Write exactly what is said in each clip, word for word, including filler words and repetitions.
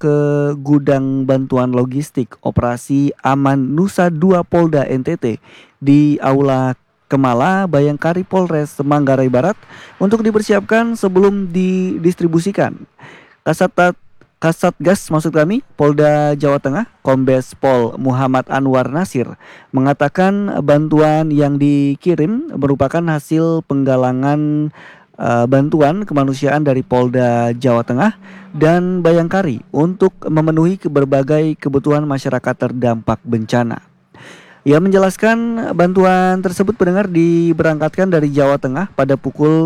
ke gudang bantuan logistik Operasi Aman Nusa dua Polda N T T di Aula Kemala Bayangkari Polres Manggarai Barat untuk dipersiapkan sebelum didistribusikan. Kasat Kasatgas maksud kami Polda Jawa Tengah Kombes Pol Muhammad Anwar Nasir mengatakan bantuan yang dikirim merupakan hasil penggalangan uh, bantuan kemanusiaan dari Polda Jawa Tengah dan Bayangkari untuk memenuhi berbagai kebutuhan masyarakat terdampak bencana. Ia menjelaskan bantuan tersebut pendengar diberangkatkan dari Jawa Tengah pada pukul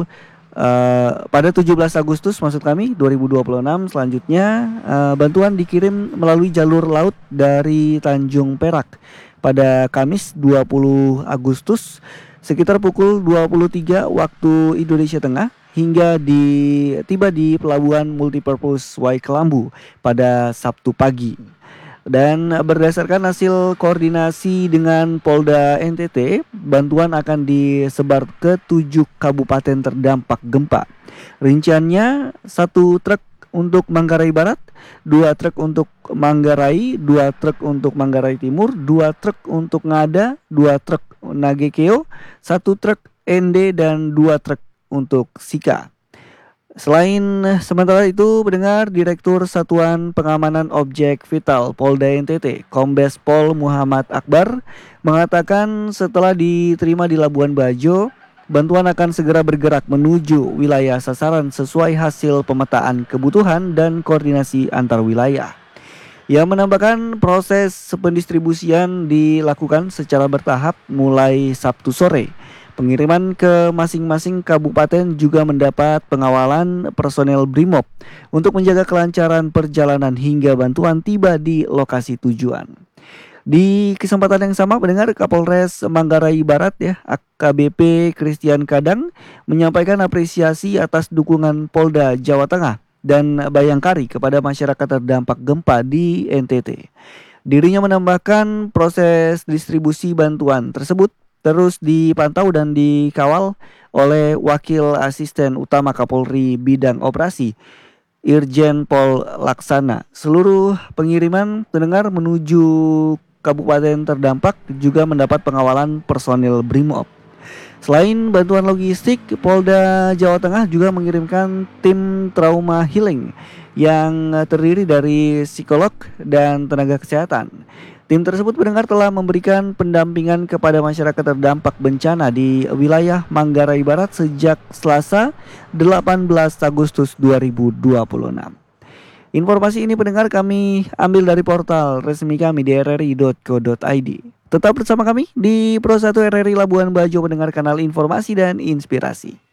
Uh, pada tujuh belas Agustus maksud kami dua ribu dua puluh enam. Selanjutnya uh, bantuan dikirim melalui jalur laut dari Tanjung Perak pada Kamis dua puluh Agustus sekitar pukul dua puluh tiga waktu Indonesia Tengah hingga di tiba di Pelabuhan Multipurpose Waikelambu pada Sabtu pagi. Dan berdasarkan hasil koordinasi dengan Polda N T T, bantuan akan disebar ke tujuh kabupaten terdampak gempa. Rinciannya satu truk untuk Manggarai Barat, dua truk untuk Manggarai, dua truk untuk Manggarai Timur, dua truk untuk Ngada, dua truk Nagekeo, satu truk N D dan dua truk untuk Sika. Selain sementara itu, pendengar Direktur Satuan Pengamanan Objek Vital Polda N T T, Kombes Pol Muhammad Akbar, mengatakan setelah diterima di Labuan Bajo, bantuan akan segera bergerak menuju wilayah sasaran sesuai hasil pemetaan kebutuhan dan koordinasi antar wilayah. Ia menambahkan proses pendistribusian dilakukan secara bertahap mulai Sabtu sore. Pengiriman ke masing-masing kabupaten juga mendapat pengawalan personel Brimob untuk menjaga kelancaran perjalanan hingga bantuan tiba di lokasi tujuan. Di kesempatan yang sama, pendengar Kapolres Manggarai Barat ya, A K B P Christian Kadang menyampaikan apresiasi atas dukungan Polda Jawa Tengah dan Bayangkari kepada masyarakat terdampak gempa di N T T. Dirinya menambahkan proses distribusi bantuan tersebut terus dipantau dan dikawal oleh Wakil Asisten Utama Kapolri Bidang Operasi Irjen Pol Laksana. Seluruh pengiriman pendengar menuju kabupaten terdampak juga mendapat pengawalan personil Brimob. Selain bantuan logistik, Polda Jawa Tengah juga mengirimkan tim trauma healing yang terdiri dari psikolog dan tenaga kesehatan. Tim tersebut pendengar telah memberikan pendampingan kepada masyarakat terdampak bencana di wilayah Manggarai Barat sejak Selasa delapan belas Agustus dua ribu dua puluh enam. Informasi ini pendengar kami ambil dari portal resmi kami di r r i dot co dot i d. Tetap bersama kami di Pro satu R R I Labuan Bajo mendengar kanal informasi dan inspirasi.